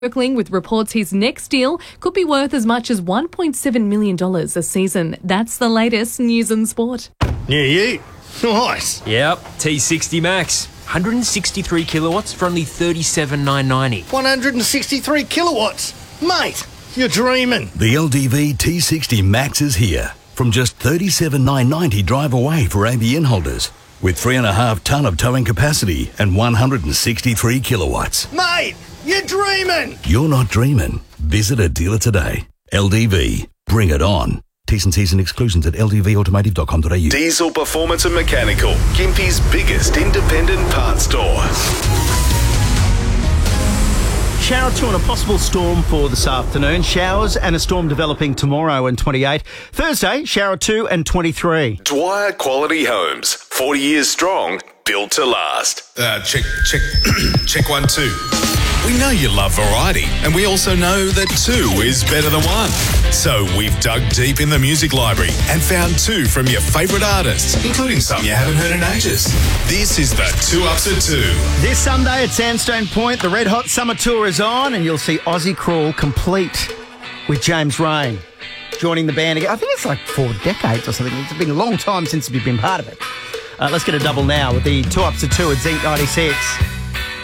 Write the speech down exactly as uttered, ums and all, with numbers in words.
Circling with reports his next deal could be worth as much as one point seven million dollars a season. That's the latest news and sport. Yeah, yeah. Nice. Yep, T sixty Max. one hundred sixty-three kilowatts for only thirty-seven thousand nine hundred ninety. one hundred sixty-three kilowatts. Mate, you're dreaming. The L D V T sixty Max is here. From just thirty-seven thousand nine hundred ninety drive away for A B N holders. With three and a half tonne of towing capacity and one hundred sixty-three kilowatts. Mate, you're dreaming. You're not dreaming. Visit a dealer today. L D V. Bring it on. T's and C's and exclusions at l d v automotive dot com dot a u. Diesel Performance and Mechanical, Gympie's biggest independent parts store. Shower two and a possible storm for this afternoon. Showers and a storm developing tomorrow and twenty-eight. Thursday, shower two and twenty-three. Dwyer Quality Homes, forty years strong, built to last. Uh, check, check, check one, two. We know you love variety, and we also know that two is better than one. So we've dug deep in the music library and found two from your favourite artists, including some you haven't heard in ages. This is the Two Ups at Two. This Sunday at Sandstone Point, the Red Hot Summer Tour is on, and you'll see Aussie Crawl complete with James Rain joining the band again. I think it's like four decades or something. It's been a long time since we've been part of it. Uh, let's get a double now with the Two Ups at Two at Zinc ninety-six.